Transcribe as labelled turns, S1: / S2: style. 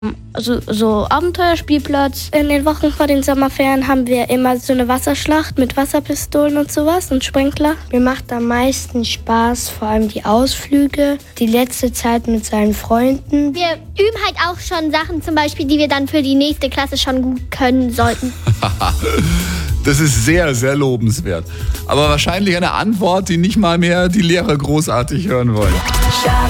S1: Also so Abenteuerspielplatz. In den Wochen vor den Sommerferien haben wir immer so eine Wasserschlacht mit Wasserpistolen und sowas und Sprinkler. Mir macht am meisten Spaß, vor allem die Ausflüge, die letzte Zeit mit seinen Freunden.
S2: Wir üben halt auch schon Sachen zum Beispiel, die wir dann für die nächste Klasse schon gut können sollten.
S3: Das ist sehr, sehr lobenswert. Aber wahrscheinlich eine Antwort, die nicht mal mehr die Lehrer großartig hören wollen.